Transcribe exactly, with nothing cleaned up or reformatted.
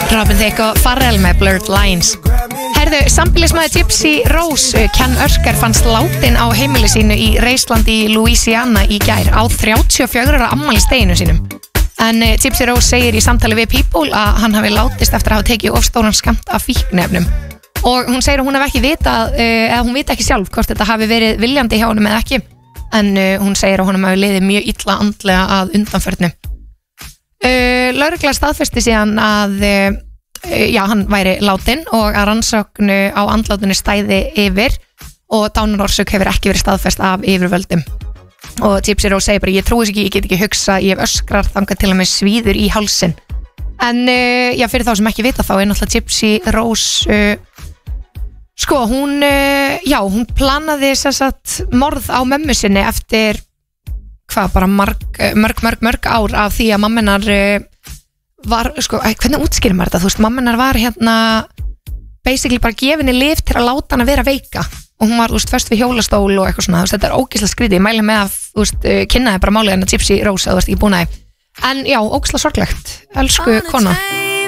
Robin Thicke og Pharrell með Blurred Lines. Herðu, sambýlismaður Gypsy Rose Ken Örker fannst látin á heimili sínu í Reislandi í Louisiana í gær á þrjátíu og fjögurra ára afmælisdeginum sínum. En uh, Gypsy Rose segir í samtali við People að hann hafi látist eftir að hafa tekið of stóran skammt af fíkniefnum. Og hún segir að hún hef ekki vitað, uh, eða hún veit ekki sjálf hvort þetta hafi verið viljandi hjá honum eða ekki. En uh, hún segir að honum hafi liðið mjög illa andlega að undanförnu. Uh, Lögregla staðfesti síðan að uh, já, hann væri látin og að rannsóknu á andlátinu stæði yfir og dánarorsök hefur ekki verið staðfest af yfirvöldum. Og Gypsy Rose segir bara, ég trúi ekki, ég get ekki hugsa, ég hef öskrar þangað til að með svíður í hálsin. En uh, já, fyrir þá sem ekki vita þá er náttúrulega Gypsy Rose uh, sko, hún uh, já, hún planaði sérstætt morð á mömmu sinni eftir hvað, bara marg, mörg, mörg, mörg ár af því að mammenar uh, var, sko, hvernig útskýrir maður þetta, þú veist, mammenar var hérna basically bara gefinni lyf til að láta hana vera veika og hún var, þú veist, först við hjólastól og eitthvað svona, þú veist, þetta er ógeðslega skrítið, ég mæli með að, þú veist, uh, kynnaði bara málið hennar Gypsy Rose, þú veist, ekki búin að en já, ógeðslega sorglegt, elsku kona.